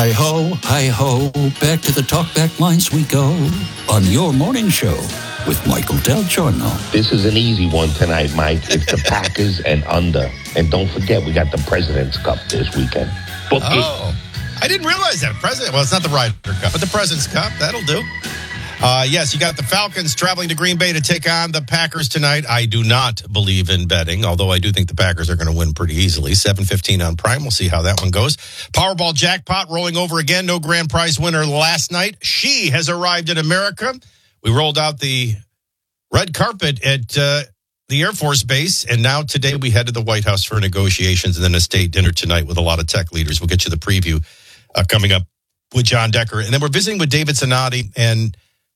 Hi ho, back to the talkback lines we go on your morning show with Michael Del Giorno. This is an easy one tonight, Mike. It's the Packers and under. And don't forget, we got the President's Cup this weekend. Book it. I didn't realize that. Well, it's not the Ryder Cup, but the President's Cup. That'll do. Yes, you got the Falcons traveling to Green Bay to take on the Packers tonight. I do not believe in betting, although I do think the Packers are going to win pretty easily. 7:15 on Prime. We'll see how that one goes. Powerball jackpot rolling over again. No grand prize winner last night. She has arrived in America. We rolled out the red carpet at the Air Force Base, and now today we head to the White House for negotiations and then a state dinner tonight with a lot of tech leaders. We'll get you the preview coming up with John Decker. And then we're visiting with David Zanotti, and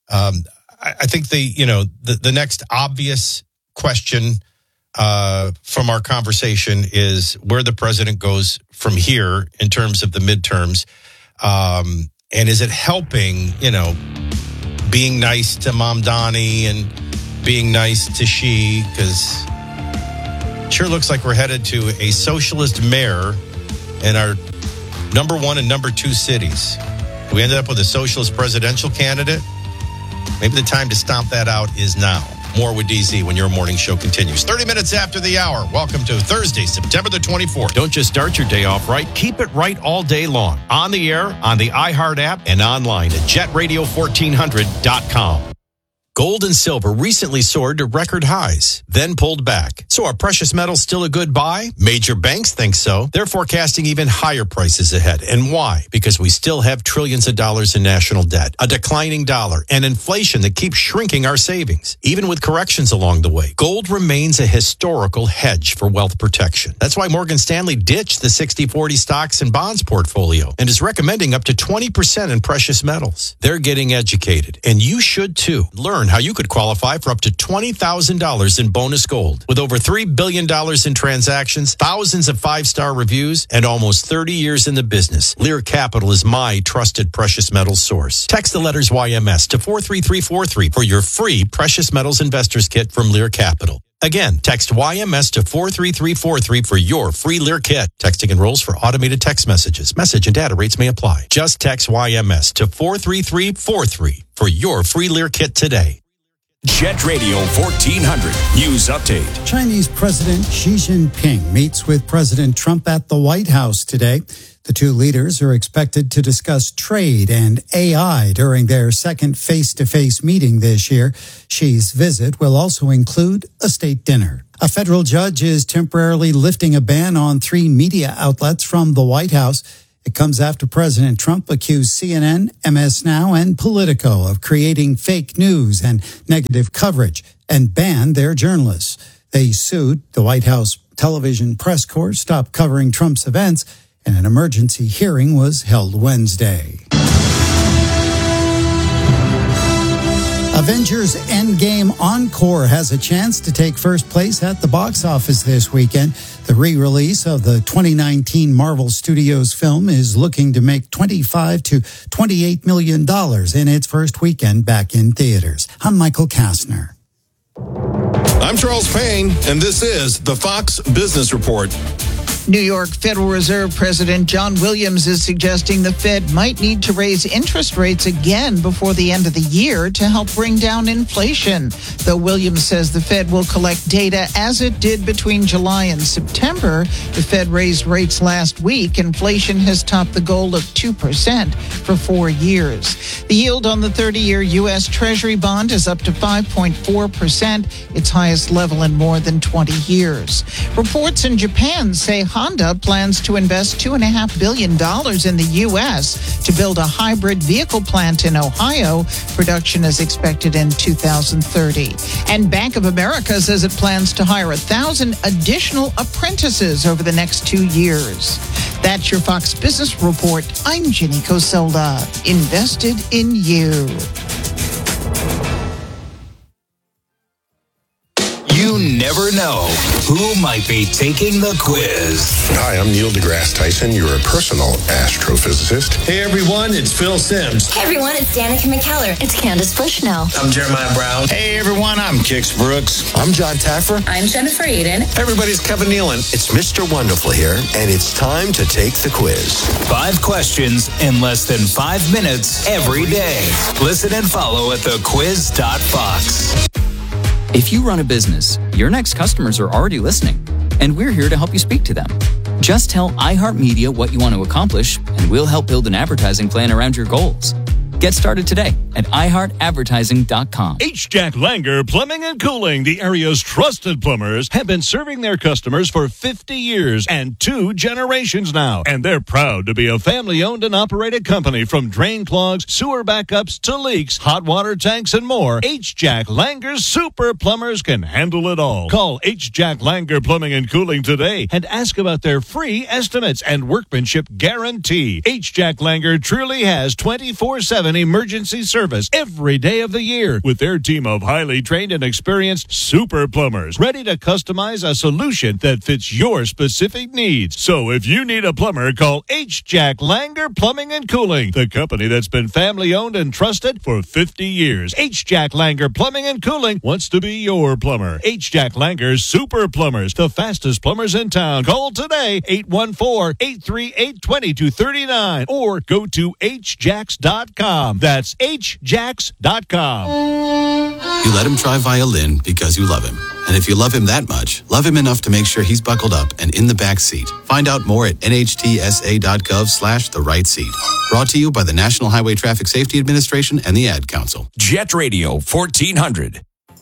I think the next obvious question from our conversation is where the president goes from here in terms of the midterms, and is it helping? Being nice to Mom Donnie and being nice to Xi, because it sure looks like we're headed to a socialist mayor in our number 1 and number 2 cities. We ended up with a socialist presidential candidate. Maybe the time to stomp that out is now. More with DZ when your morning show continues. 30 minutes after the hour. Welcome to Thursday, September the 24th. Don't just start your day off right. Keep it right all day long. On the air, on the iHeart app, and online at jetradio1400.com. Gold and silver recently soared to record highs, then pulled back. So are precious metals still a good buy? Major banks think so. They're forecasting even higher prices ahead. And why? Because we still have trillions of dollars in national debt, a declining dollar, and inflation that keeps shrinking our savings. Even with corrections along the way, gold remains a historical hedge for wealth protection. That's why Morgan Stanley ditched the 60-40 stocks and bonds portfolio and is recommending up to 20% in precious metals. They're getting educated, and you should too. Learn how you could qualify for up to $20,000 in bonus gold. With over $3 billion in transactions, thousands of 5-star reviews, and almost 30 years in the business, Lear Capital is my trusted precious metals source. Text the letters YMS to 43343 for your free precious metals investors kit from Lear Capital. Again, text YMS to 43343 for your free Lear kit. Texting enrolls for automated text messages. Message and data rates may apply. Just text YMS to 43343 for your free Lear kit today. Jet Radio 1400 News Update. Chinese President Xi Jinping meets with President Trump at the White House today. The two leaders are expected to discuss trade and AI during their second face-to-face meeting this year. Xi's visit will also include a state dinner. A federal judge is temporarily lifting a ban on 3 media outlets from the White House. It comes after President Trump accused CNN, MS Now, and Politico of creating fake news and negative coverage and banned their journalists. They sued the White House television press corps, stopped covering Trump's events, and an emergency hearing was held Wednesday. Avengers Endgame Encore has a chance to take first place at the box office this weekend. The re-release of the 2019 Marvel Studios film is looking to make $25 to $28 million in its first weekend back in theaters. I'm Michael Kastner. I'm Charles Payne, and this is the Fox Business Report. New York Federal Reserve President John Williams is suggesting the Fed might need to raise interest rates again before the end of the year to help bring down inflation. Though Williams says the Fed will collect data as it did between July and September, the Fed raised rates last week. Inflation has topped the goal of 2% for 4 years. The yield on the 30-year U.S. Treasury bond is up to 5.4%, its highest level in more than 20 years. Reports in Japan say Honda plans to invest $2.5 billion in the U.S. to build a hybrid vehicle plant in Ohio. Production is expected in 2030. And Bank of America says it plans to hire 1,000 additional apprentices over the next 2 years. That's your Fox Business Report. I'm Jenny Cosola. Invested in you. You never know. who might be taking the quiz. Hi, I'm Neil deGrasse Tyson, your personal astrophysicist. Hey everyone, it's Phil Simms. Hey everyone, it's Danica McKellar. It's Candace Bushnell. I'm Jeremiah Brown. Hey everyone, I'm Kix Brooks. I'm John Taffer. I'm Jennifer Aiden. Hey everybody, it's Kevin Nealon. It's Mr. Wonderful here, and it's time to take the quiz. 5 questions in less than 5 minutes every day. Listen and follow at thequiz.fox. If you run a business, your next customers are already listening, and we're here to help you speak to them. Just tell iHeartMedia what you want to accomplish, and we'll help build an advertising plan around your goals. Get started today at iHeartAdvertising.com. H. Jack Langer Plumbing and Cooling, the area's trusted plumbers, have been serving their customers for 50 years and 2 generations now. And they're proud to be a family-owned and operated company. From drain clogs, sewer backups, to leaks, hot water tanks, and more, H. Jack Langer's super plumbers can handle it all. Call H. Jack Langer Plumbing and Cooling today and ask about their free estimates and workmanship guarantee. H. Jack Langer truly has 24/7 emergency service every day of the year with their team of highly trained and experienced super plumbers ready to customize a solution that fits your specific needs. So if you need a plumber, call H. Jack Langer Plumbing and Cooling, the company that's been family owned and trusted for 50 years. H. Jack Langer Plumbing and Cooling wants to be your plumber. H. Jack Langer Super Plumbers, the fastest plumbers in town. Call today, 814-838-2239, or go to hjacks.com. That's hjacks.com. You let him try violin because you love him. And if you love him that much, love him enough to make sure he's buckled up and in the back seat. Find out more at nhtsa.gov/the right seat. Brought to you by the National Highway Traffic Safety Administration and the Ad Council. Jet Radio 1400.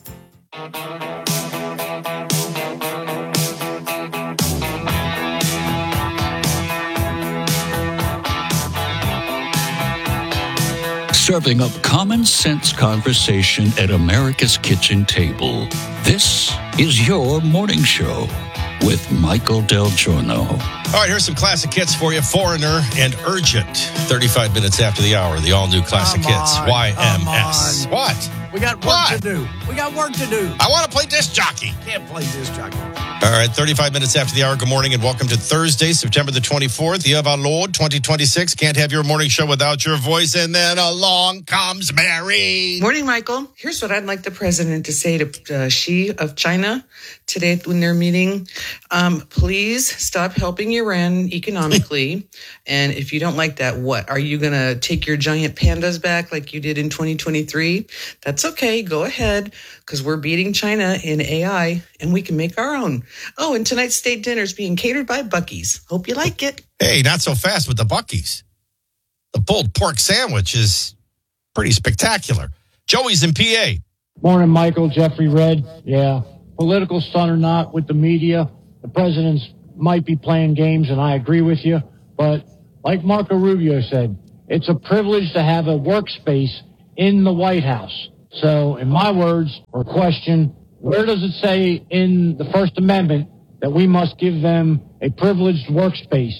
Serving up common sense conversation at America's kitchen table. This is your morning show with Michael Del Giorno. All right, here's some classic hits for you. Foreigner and Urgent. 35 minutes after the hour, the all-new classic hits. YMS. What? We got work to do. We got work to do. I want to play disc jockey. Can't play disc jockey. All right, 35 minutes after the hour. Good morning and welcome to Thursday, September the 24th, year of our Lord, 2026. Can't have your morning show without your voice. And then along comes Mary. Morning, Michael. Here's what I'd like the president to say to Xi of China today when they're meeting. Please stop helping Iran economically. And if you don't like that, what? Are you going to take your giant pandas back like you did in 2023? That's okay. Go ahead, because we're beating China in AI and we can make our own. Oh, and tonight's state dinner is being catered by Buc-ee's. Hope you like it. Hey, not so fast with the Buc-ee's. The pulled pork sandwich is pretty spectacular. Joey's in PA. Morning, Michael. Jeffrey Red. Yeah, political stunt or not with the media, the presidents might be playing games, and I agree with you. But like Marco Rubio said, it's a privilege to have a workspace in the White House. So, in my words, or question, where does it say in the First Amendment that we must give them a privileged workspace?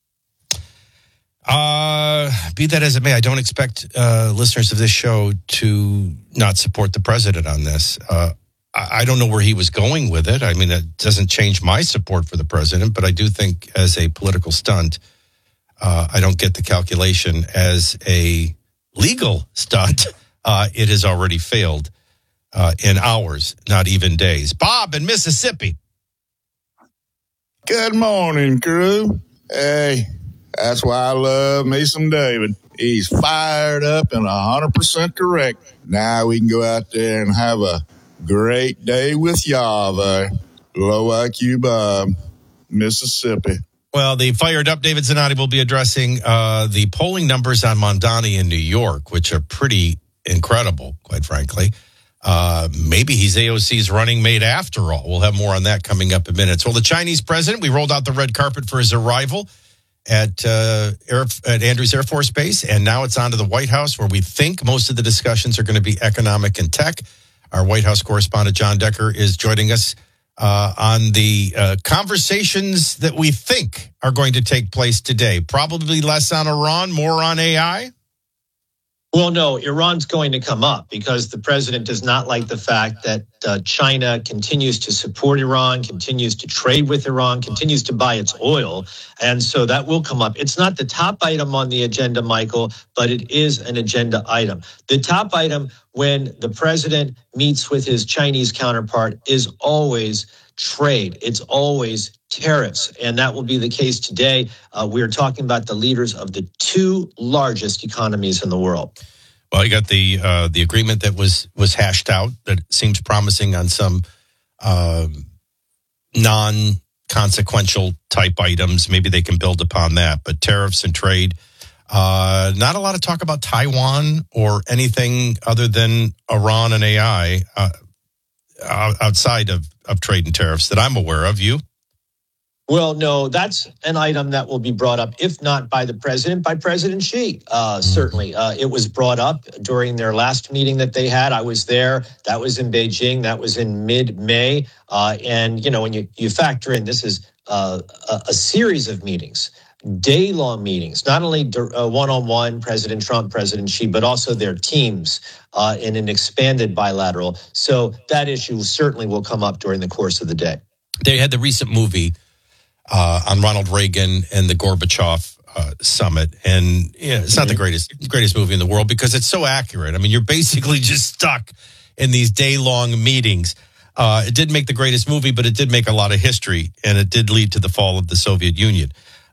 Be that as it may, I don't expect listeners of this show to not support the president on this. I don't know where he was going with it. I mean, it doesn't change my support for the president, but I do think as a political stunt, I don't get the calculation as a legal stunt. It has already failed in hours, not even days. Bob in Mississippi. Good morning, crew. Hey, that's why I love me some David. He's fired up and 100% correct. Now we can go out there and have a great day with Yahweh. Low IQ Bob, Mississippi. Well, the fired up David Zanotti will be addressing the polling numbers on Mondani in New York, which are pretty incredible, quite frankly. Maybe he's AOC's running mate after all. We'll have more on that coming up in minutes. Well, the Chinese president, we rolled out the red carpet for his arrival at Andrews Air Force Base, and now it's on to the White House, where we think most of the discussions are going to be economic and tech. Our White House correspondent, John Decker, is joining us on the conversations that we think are going to take place today. Probably less on Iran, more on AI. Well, no, Iran's going to come up because the president does not like the fact that China continues to support Iran, continues to trade with Iran, continues to buy its oil. And so that will come up. It's not the top item on the agenda, Michael, but it is an agenda item. The top item when the president meets with his Chinese counterpart is always trade. It's always tariffs. And that will be the case today. We are talking about the leaders of the two largest economies in the world. Well, you got the agreement that was hashed out that seems promising on some non-consequential type items. Maybe they can build upon that. But tariffs and trade, not a lot of talk about Taiwan or anything other than Iran and AI outside of trade and tariffs that I'm aware of. You? Well, no, that's an item that will be brought up, if not by the president, by President Xi. Certainly. It was brought up during their last meeting that they had. I was there. That was in Beijing. That was in mid-May. And, you know, when you factor in, this is a series of meetings, day-long meetings, not only one-on-one, President Trump, President Xi, but also their teams in an expanded bilateral. So that issue certainly will come up during the course of the day. They had the recent movie on Ronald Reagan and the Gorbachev summit. And it's not the greatest movie in the world because it's so accurate. I mean, you're basically just stuck in these day-long meetings. It did make the greatest movie, but it did make a lot of history, and it did lead to the fall of the Soviet Union.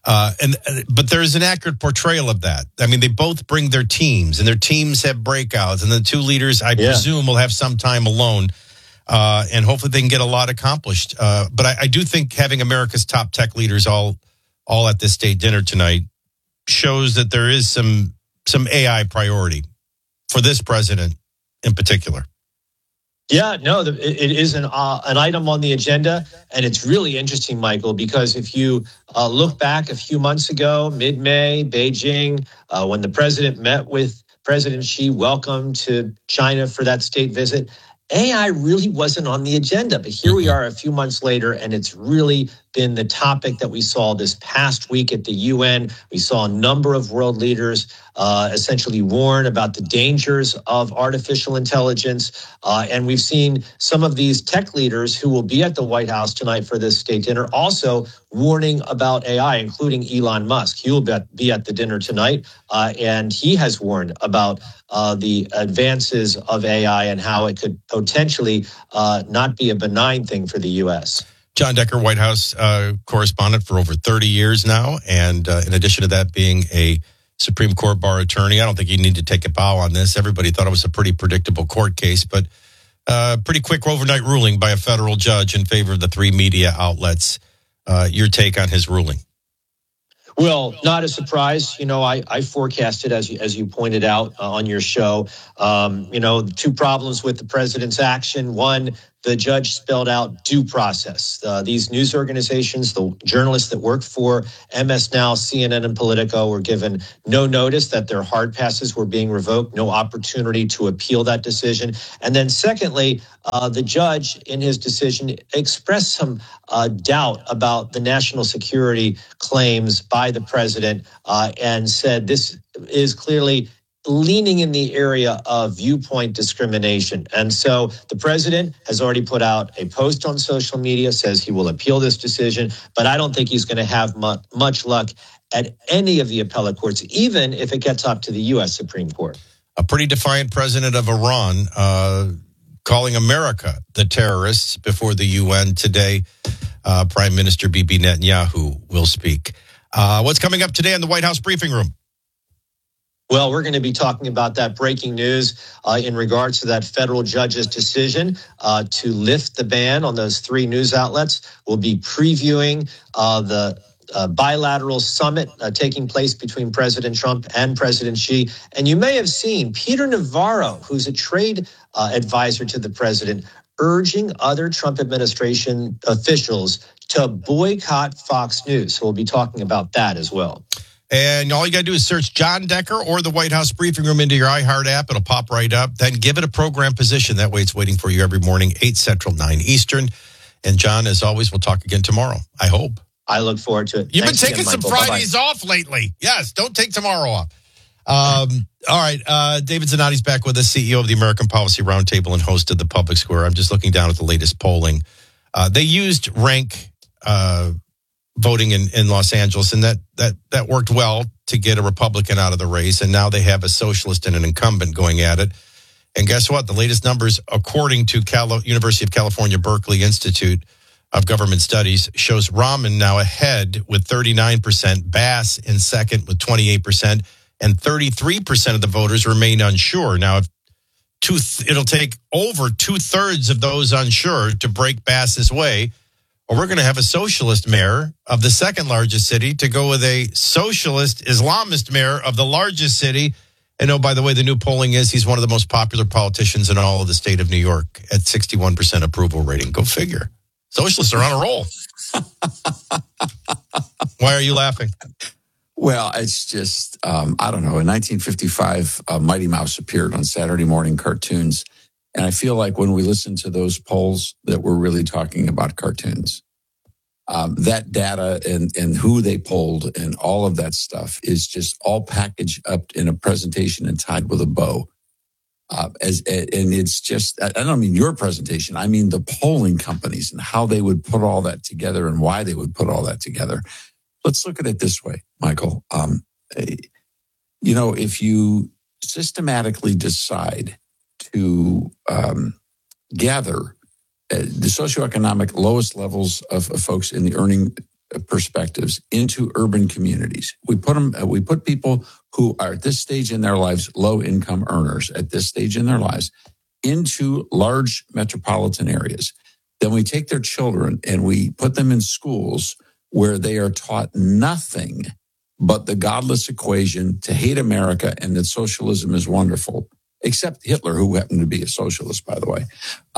But there's an accurate portrayal of that. I mean, they both bring their teams, and their teams have breakouts, and the two leaders, I presume, will have some time alone. And hopefully they can get a lot accomplished. But I do think having America's top tech leaders all at this state dinner tonight shows that there is some AI priority for this president in particular. Yeah, no, it is an item on the agenda. And it's really interesting, Michael, because if you look back a few months ago, mid-May, Beijing, when the president met with President Xi, welcome to China for that state visit, AI really wasn't on the agenda, but here we are a few months later, and it's really been the topic that we saw this past week at the UN. We saw a number of world leaders essentially warn about the dangers of artificial intelligence. And we've seen some of these tech leaders who will be at the White House tonight for this state dinner also warning about AI, including Elon Musk. He will be at the dinner tonight, and he has warned about the advances of AI and how it could potentially not be a benign thing for the U.S. John Decker, White House correspondent for over 30 years now. And in addition to that, being a Supreme Court bar attorney, I don't think you need to take a bow on this. Everybody thought it was a pretty predictable court case, but pretty quick overnight ruling by a federal judge in favor of the three media outlets. Your take on his ruling? Well, not a surprise. You know, I forecasted, as you pointed out on your show, the two problems with the president's action. One, the judge spelled out due process. These news organizations, the journalists that work for MS Now, CNN, and Politico were given no notice that their hard passes were being revoked, no opportunity to appeal that decision. And then secondly, the judge in his decision expressed some doubt about the national security claims by the president and said this is clearly leaning in the area of viewpoint discrimination. And so the president has already put out a post on social media, says he will appeal this decision, but I don't think he's going to have much luck at any of the appellate courts, even if it gets up to the U.S. Supreme Court. A pretty defiant president of Iran calling America the terrorists before the UN today. Prime Minister Bibi Netanyahu will speak. What's coming up today in the White House briefing room? Well, we're going to be talking about that breaking news in regards to that federal judge's decision to lift the ban on those three news outlets. We'll be previewing the bilateral summit taking place between President Trump and President Xi. And you may have seen Peter Navarro, who's a trade advisor to the president, urging other Trump administration officials to boycott Fox News. So we'll be talking about that as well. And all you got to do is search John Decker or the White House briefing room into your iHeart app. It'll pop right up. Then give it a program position. That way it's waiting for you every morning, 8 Central, 9 Eastern. And John, as always, we'll talk again tomorrow, I hope. I look forward to it. You've Thanks been taking again, some Michael. Fridays off lately. Yes, don't take tomorrow off. All right. David Zanotti's back with us, CEO of the American Policy Roundtable and host of the Public Square. I'm just looking down at the latest polling. They used rank voting in Los Angeles, and that worked well to get a Republican out of the race. And now they have a socialist and an incumbent going at it. And guess what? The latest numbers, according to University of California, Berkeley Institute of Government Studies, shows Rahman now ahead with 39%, Bass in second with 28%, and 33% of the voters remain unsure. Now, it'll take over 2/3 of those unsure to break Bass's way, or we're going to have a socialist mayor of the second largest city to go with a socialist Islamist mayor of the largest city. And oh, by the way, the new polling is he's one of the most popular politicians in all of the state of New York at 61% approval rating. Go figure. Socialists are on a roll. Why are you laughing? Well, it's just, I don't know. In 1955, Mighty Mouse appeared on Saturday morning cartoons. And I feel like when we listen to those polls that we're really talking about cartoons. That data and who they polled and all of that stuff is just all packaged up in a presentation and tied with a bow. And it's just, I don't mean your presentation. I mean the polling companies and how they would put all that together and why they would put all that together. Let's look at it this way, Michael. If you systematically decide to gather the socioeconomic lowest levels of folks in the earning perspectives into urban communities, we put people who are at this stage in their lives, low income earners at this stage in their lives, into large metropolitan areas. Then we take their children and we put them in schools where they are taught nothing but the godless equation to hate America and that socialism is wonderful, except Hitler, who happened to be a socialist, by the way.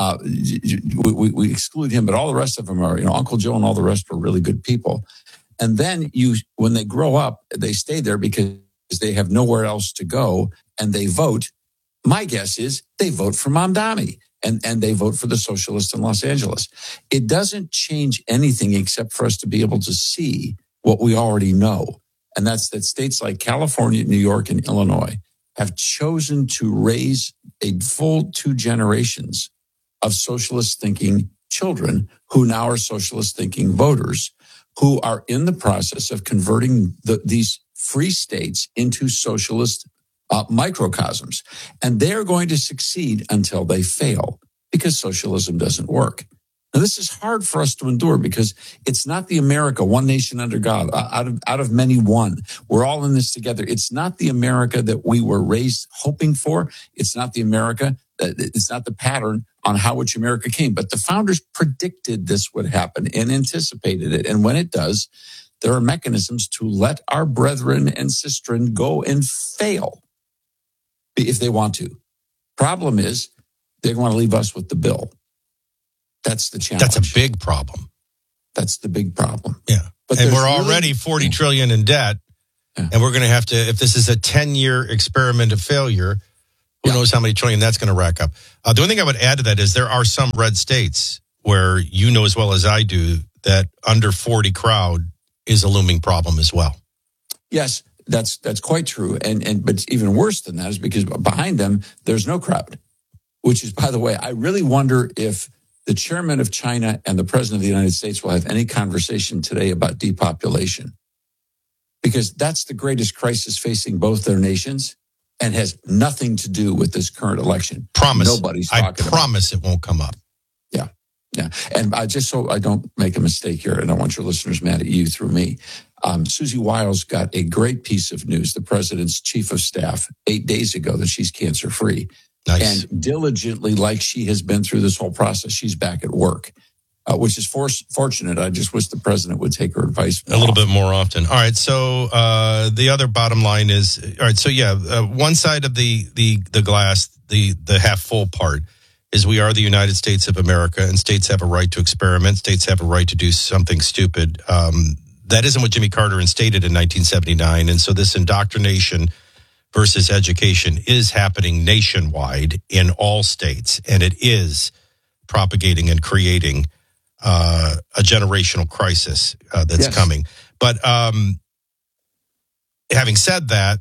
We exclude him, but all the rest of them are, Uncle Joe and all the rest are really good people. And then when they grow up, they stay there because they have nowhere else to go, and they vote. My guess is they vote for Mamdani, and they vote for the socialists in Los Angeles. It doesn't change anything except for us to be able to see what we already know. And that's that states like California, New York, and Illinois have chosen to raise a full 2 generations of socialist thinking children who now are socialist thinking voters who are in the process of converting these free states into socialist microcosms. And they're going to succeed until they fail because socialism doesn't work. Now, this is hard for us to endure because it's not the America, one nation under God, out of many one. We're all in this together. It's not the America that we were raised hoping for. It's not the America, it's not the pattern on which America came. But the founders predicted this would happen and anticipated it. And when it does, there are mechanisms to let our brethren and sistren go and fail if they want to. Problem is, they want to leave us with the bill. That's the challenge. That's a big problem. That's the big problem. Yeah. And we're already $40 trillion in debt. Yeah. And we're going to have to, if this is a 10-year experiment of failure, who knows how many trillion that's going to rack up. The only thing I would add to that is there are some red states where you know as well as I do that under 40 crowd is a looming problem as well. Yes, that's quite true. But even worse than that is because behind them, there's no crowd, which is, by the way, I really wonder if the chairman of China and the president of the United States will have any conversation today about depopulation, because that's the greatest crisis facing both their nations and has nothing to do with this current election. Nobody's talking about it. I promise it won't come up. Yeah. Yeah. And just so I don't make a mistake here, and I don't want your listeners mad at you through me, Susie Wiles got a great piece of news, the president's chief of staff, 8 days ago, that she's cancer-free. Nice. And diligently, like she has been through this whole process, she's back at work, which is fortunate. I just wish the president would take her advice a little bit more often. All right. So the other bottom line is, all right. So one side of the glass, the half full part, is we are the United States of America, and states have a right to experiment. States have a right to do something stupid. That isn't what Jimmy Carter instated in 1979, and so this indoctrination versus education is happening nationwide in all states, and it is propagating and creating a generational crisis that's coming. But having said that,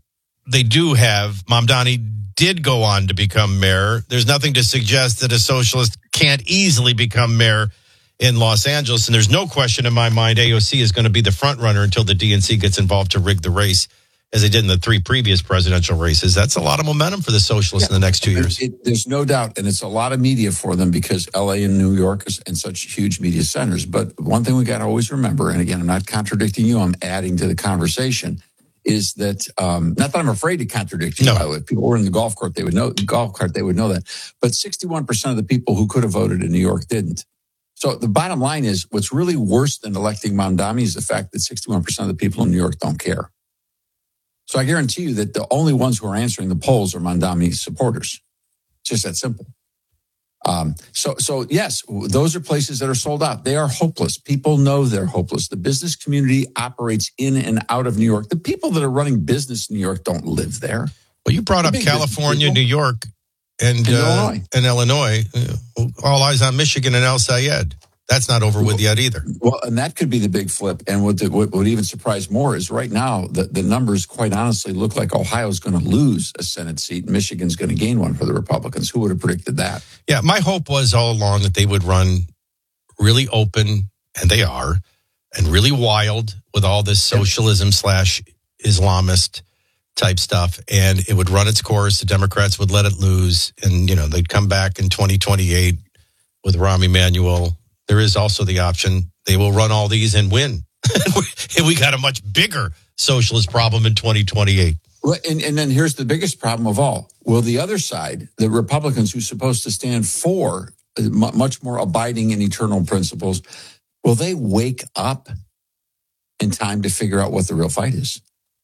they do have, Mamdani did go on to become mayor. There's nothing to suggest that a socialist can't easily become mayor in Los Angeles. And there's no question in my mind AOC is going to be the front runner until the DNC gets involved to rig the race, as they did in the 3 previous presidential races. That's a lot of momentum for the socialists in the next 2 years. There's no doubt, and it's a lot of media for them because L.A. and New York is in such huge media centers. But one thing we got to always remember, and again, I'm not contradicting you, I'm adding to the conversation, is that not that I'm afraid to contradict you. No. If people were in the golf cart, they would know that. But 61% of the people who could have voted in New York didn't. So the bottom line is, what's really worse than electing Mamdani is the fact that 61% of the people in New York don't care. So I guarantee you that the only ones who are answering the polls are Mamdani supporters. Just that simple. So yes, those are places that are sold out. They are hopeless. People know they're hopeless. The business community operates in and out of New York. The people that are running business in New York don't live there. Well, you brought up California, New York, and Illinois. All eyes on Michigan and El Sayed. That's not over with yet either. Well, and that could be the big flip. And what would even surprise more is right now, the numbers quite honestly look like Ohio's going to lose a Senate seat. Michigan's going to gain one for the Republicans. Who would have predicted that? Yeah, my hope was all along that they would run really open, and they are, and really wild with all this socialism / Islamist type stuff. And it would run its course. The Democrats would let it lose. And, they'd come back in 2028 with Rahm Emanuel. There is also the option they will run all these and win. And we got a much bigger socialist problem in 2028. Well, and then here's the biggest problem of all. Will the other side, the Republicans who are supposed to stand for much more abiding and eternal principles, will they wake up in time to figure out what the real fight is?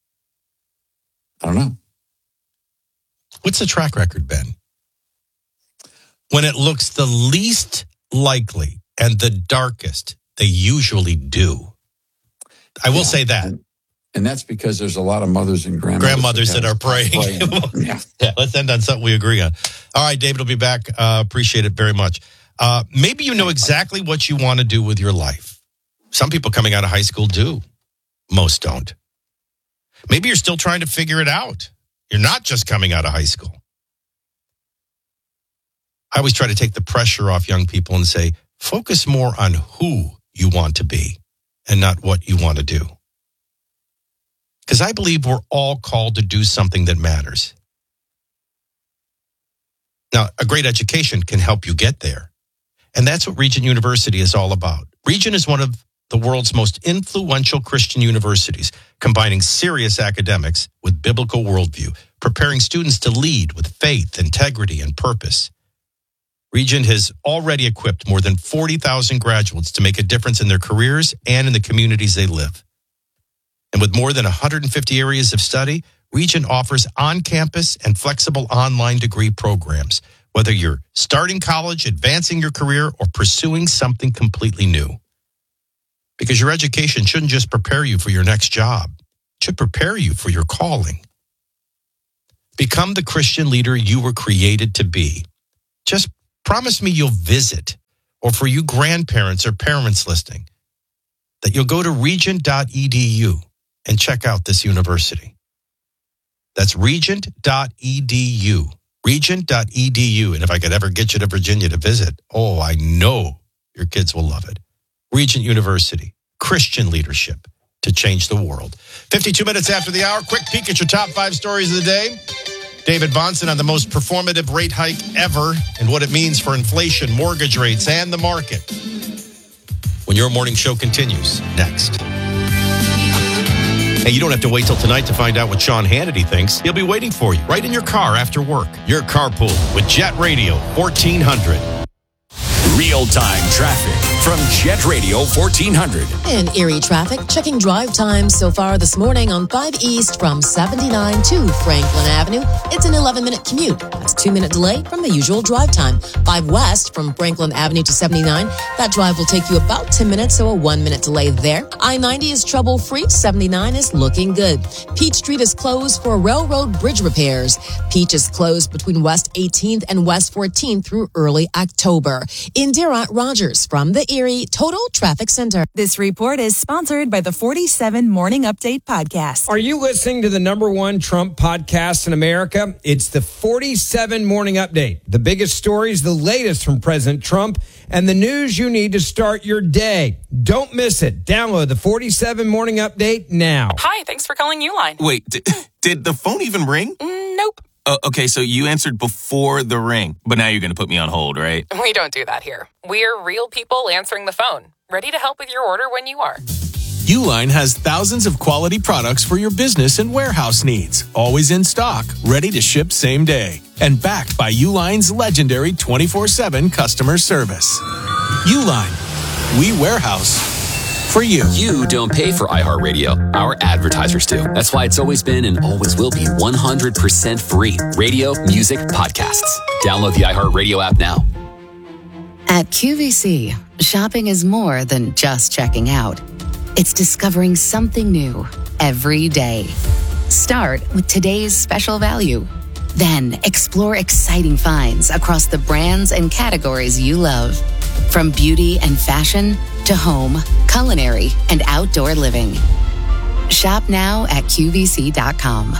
I don't know. What's the track record, Ben? When it looks the least likely and the darkest, they usually do. I will say that. And that's because there's a lot of mothers and grandmothers that are praying. Yeah, let's end on something we agree on. All right, David will be back. Appreciate it very much. Maybe you know exactly what you want to do with your life. Some people coming out of high school do. Most don't. Maybe you're still trying to figure it out. You're not just coming out of high school. I always try to take the pressure off young people and say, focus more on who you want to be and not what you want to do. Because I believe we're all called to do something that matters. Now, a great education can help you get there. And that's what Regent University is all about. Regent is one of the world's most influential Christian universities, combining serious academics with biblical worldview, preparing students to lead with faith, integrity, and purpose. Regent has already equipped more than 40,000 graduates to make a difference in their careers and in the communities they live. And with more than 150 areas of study, Regent offers on-campus and flexible online degree programs, whether you're starting college, advancing your career, or pursuing something completely new. Because your education shouldn't just prepare you for your next job. It should prepare you for your calling. Become the Christian leader you were created to be. Just promise me you'll visit, or for you grandparents or parents listening, that you'll go to regent.edu and check out this university. That's regent.edu. Regent.edu. And if I could ever get you to Virginia to visit, I know your kids will love it. Regent University, Christian leadership to change the world. 52 minutes after the hour, quick peek at your top 5 stories of the day. David Bahnsen on the most performative rate hike ever and what it means for inflation, mortgage rates, and the market. When your morning show continues next. Hey, you don't have to wait till tonight to find out what Sean Hannity thinks. He'll be waiting for you right in your car after work. Your carpool with Jet Radio 1400. Real-time traffic from Jet Radio 1400. In Erie traffic, checking drive times so far this morning on 5 East from 79 to Franklin Avenue. It's an 11-minute commute. That's a 2-minute delay from the usual drive time. 5 West from Franklin Avenue to 79. That drive will take you about 10 minutes, so a 1-minute delay there. I-90 is trouble-free. 79 is looking good. Peach Street is closed for railroad bridge repairs. Peach is closed between West 18th and West 14th through early October. In Durant Rogers from the Erie Total Traffic Center. This report is sponsored by the 47 Morning Update podcast. Are you listening to the #1 Trump podcast in America? It's the 47 Morning Update. The biggest stories, the latest from President Trump, and the news you need to start your day. Don't miss it. Download the 47 Morning Update now. Hi, thanks for calling Uline. Wait, did the phone even ring? Nope. Okay, so you answered before the ring, but now you're going to put me on hold, right? We don't do that here. We're real people answering the phone, ready to help with your order when you are. Uline has thousands of quality products for your business and warehouse needs, always in stock, ready to ship same day, and backed by Uline's legendary 24/7 customer service. Uline, we warehouse for you. You don't pay for iHeartRadio. Our advertisers do. That's why it's always been and always will be 100% free. Radio, music, podcasts. Download the iHeartRadio app now. At QVC, shopping is more than just checking out. It's discovering something new every day. Start with today's special value. Then explore exciting finds across the brands and categories you love. From beauty and fashion to home, culinary, and outdoor living. Shop now at QVC.com.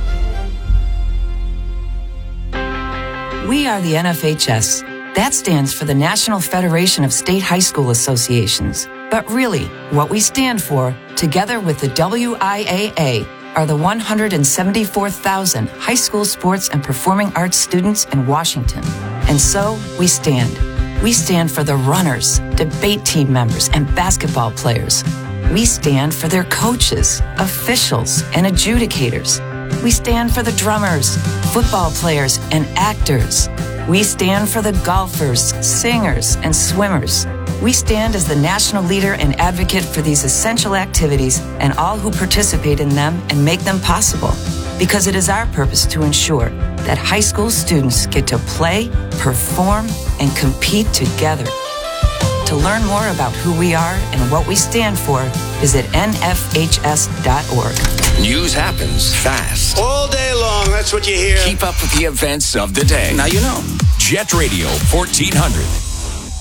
We are the NFHS. That stands for the National Federation of State High School Associations. But really, what we stand for, together with the WIAA, are the 174,000 high school sports and performing arts students in Washington. And so, we stand. We stand for the runners, debate team members, and basketball players. We stand for their coaches, officials, and adjudicators. We stand for the drummers, football players, and actors. We stand for the golfers, singers, and swimmers. We stand as the national leader and advocate for these essential activities and all who participate in them and make them possible. Because it is our purpose to ensure that high school students get to play, perform, and compete together. To learn more about who we are and what we stand for, visit nfhs.org. News happens fast. All day long, that's what you hear. Keep up with the events of the day. Now you know. Jet Radio 1400.